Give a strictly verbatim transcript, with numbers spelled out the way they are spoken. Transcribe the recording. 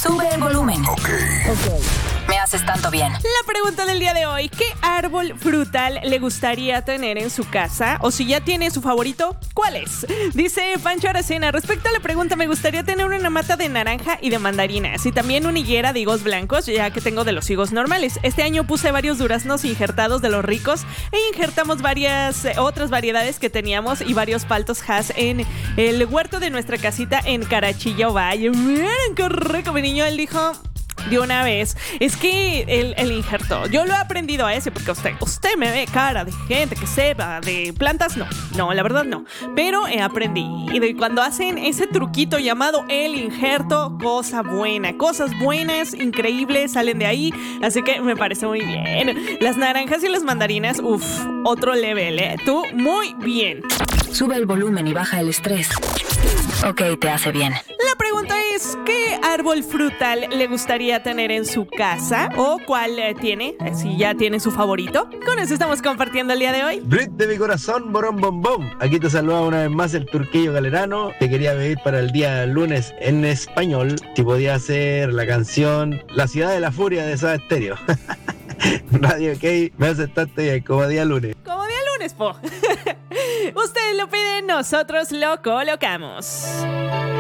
Sube el volumen. Ok. Me haces tanto bien. La pregunta del día de hoy: ¿qué árbol frutal le gustaría tener en su casa? O si ya tiene su favorito, ¿cuál es? Dice Pancho Aracena: respecto a la pregunta, me gustaría tener una mata de naranja y de mandarinas, y también una higuera de higos blancos, ya que tengo de los higos normales. Este año puse varios duraznos injertados de los ricos e injertamos varias eh, otras variedades que teníamos y varios paltos Hass en el huerto de nuestra casita en Carachillo Valle. Miren qué rico, mi niño. Él dijo de una vez, es que el, el injerto, yo lo he aprendido a ese porque usted, usted me ve cara de gente que sepa de plantas, no, no, la verdad no, pero he aprendido y cuando hacen ese truquito llamado el injerto, cosa buena, cosas buenas, increíbles salen de ahí, así que me parece muy bien. Las naranjas y las mandarinas, uff, otro level, ¿eh? Tú, muy bien. Sube el volumen y baja el estrés. Ok, te hace bien. La pregunta es: ¿qué árbol frutal le gustaría tener en su casa? ¿O cuál eh, tiene? Eh, Si ya tiene su favorito. Con eso estamos compartiendo el día de hoy. Brit de mi corazón, borón bombón. Aquí te saluda una vez más el Turquillo Galerano. Te quería pedir para el día lunes en español si podía hacer la canción La Ciudad de la Furia de Soda Stereo. Radio OK, me aceptaste bien, como día lunes. Como día lunes, po. Ustedes lo piden, nosotros lo colocamos.